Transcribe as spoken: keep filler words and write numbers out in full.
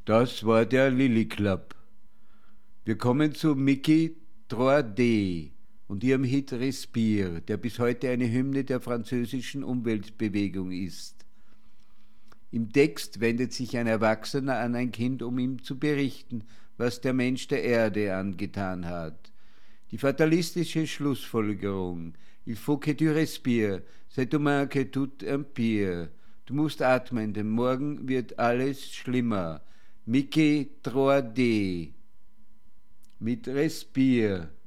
Das war der Lilly Club. Wir kommen zu Mickey drei D und ihrem Hit Respire, der bis heute eine Hymne der französischen Umweltbewegung ist. Im Text wendet sich ein Erwachsener an ein Kind, um ihm zu berichten, was der Mensch der Erde angetan hat. Die fatalistische Schlussfolgerung: Il faut que tu respires, c'est humain que tout empire. Du musst atmen, denn morgen wird alles schlimmer. Mickey drei D mit Respire.